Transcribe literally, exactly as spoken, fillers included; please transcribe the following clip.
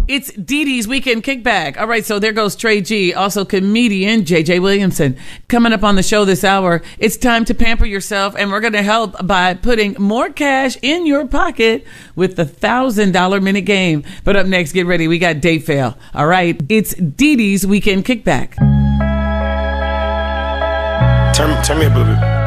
It's Dee Dee's Weekend Kickback. All right, so there goes Trey G, also comedian J J Williamson. Coming up on the show this hour, it's time to pamper yourself, and we're going to help by putting more cash in your pocket with the one thousand dollars minute game. But up next, get ready. We got Date Fail. All right, it's Dee Dee's Weekend Kickback. Turn, turn me up a little bit.